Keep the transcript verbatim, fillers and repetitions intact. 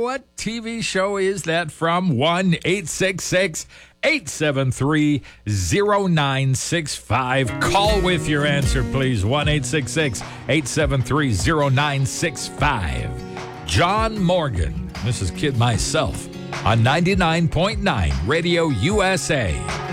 What T V show is that from? one eight six six, eight seven three, zero nine six five. Call with your answer, please. one eight six six, eight seven three, zero nine six five. John Morgan. This is Kid Myself on ninety-nine point nine Radio U S A.